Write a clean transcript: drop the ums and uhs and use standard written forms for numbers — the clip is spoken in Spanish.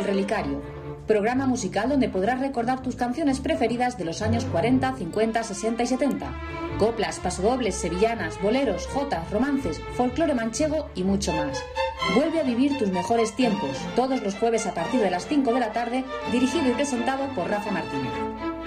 Relicario, programa musical donde podrás recordar tus canciones preferidas de los años 40, 50, 60 y 70. Coplas, pasodobles, sevillanas, boleros, jotas, romances, folclore manchego y mucho más. Vuelve a vivir tus mejores tiempos, todos los jueves a partir de las 5 de la tarde, dirigido y presentado por Rafa Martínez.